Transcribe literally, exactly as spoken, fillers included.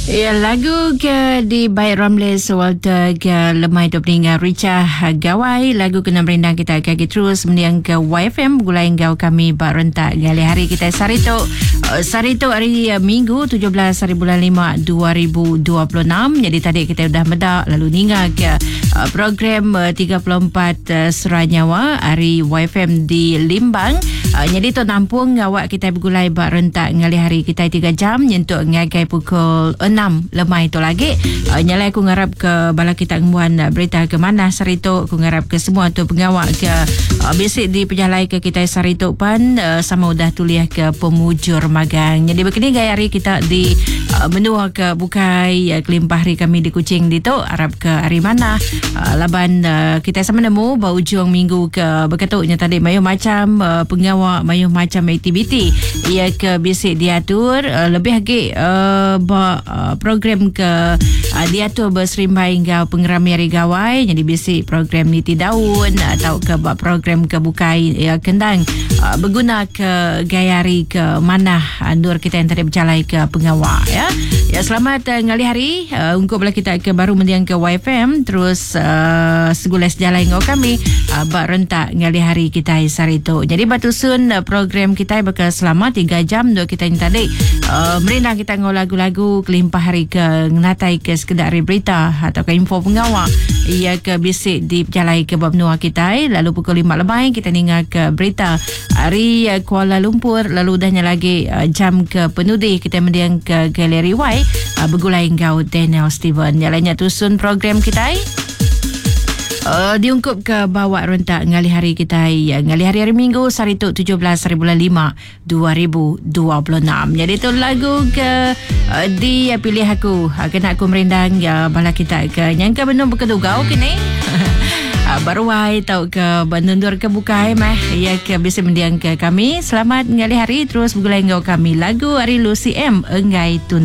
Ya, lagu ke di Baik Ramli Sewalta ke Lemai Dua Peningan Rica Gawai. Lagu kena merindang kita kaki terus mendiang ke Y F M Gulai Engkau kami bak rentak gali hari kita Sarito uh, Sarito hari uh, Minggu tujuh belas hari bulan lima dua ribu dua puluh enam. Jadi tadi kita dah medak lalu ninga ke uh, program uh, tiga puluh empat uh, Seranyawa hari Y F M di Limbang. Uh, jadi tu nampung awak kita bergulai bak rentak ngali hari kita tiga jam nyentuk ngagai pukul enam lemai tu lagi. Uh, nyalai aku ngarap ke bala kita ngemuan uh, berita ke mana Sarito. Aku ngarap ke semua tu pengawak ke uh, basic di pejalai ke kita Sarito pan uh, sama udah tuliah ke pemujur magang. Jadi begini gaya hari kita di uh, menua ke bukai uh, kelimpah hari kami di Kuching di tu harap ke hari mana uh, laban uh, kita sama nemu bau ujung minggu ke berketuknya tadi mayuh macam uh, pengawak mayuh macam aktiviti ia ke basic diatur uh, lebih lagi uh, ba, uh, program ke uh, diatur berserimbai hingga pengerami hari gawai. Jadi basic program niti daun atau ke ba, program ke bukai ya, kendang uh, berguna ke gayari ke mana andur kita yang tadi berjalai ke pengawak ya. Ya, selamat uh, ngali hari uh, untuk bala kita ke baru mendiang ke Y F M terus uh, segulas jalan ngau kami uh, bak rentak ngali hari kita Sarito. Jadi batu sun uh, program kita bakal selama tiga jam dua kita yang tadi uh, merindang kita ngau lagu-lagu kelimpah hari ke ngatai ke sekedar berita atau ke info pengawak ia ke bisik di jalai ke bab nuah kita. Lalu pukul lima lebih kita ningal ke berita hari uh, Kuala Lumpur. Lalu dahnya lagi uh, jam ke penudi kita mendiang ke Galeri Y uh, bergulai engkau Daniel Steven. Jalannya tusun program kita Uh, diungkup ke bawa rentak ngali hari kita ya, ngali hari hari Minggu Sarito tujuh belas hari bulan lima dua ribu dua puluh enam. Jadi tu lagu ke uh, di uh, pilih aku uh, kena aku merindang ya bala kita ke nyangka benar berkedugau kini uh, baru ai tau ke benundur ke bukai mah ya ke bisa mendiang ke kami. Selamat ngali hari terus bergulai engkau kami lagu hari Lucy M Enggai Tun.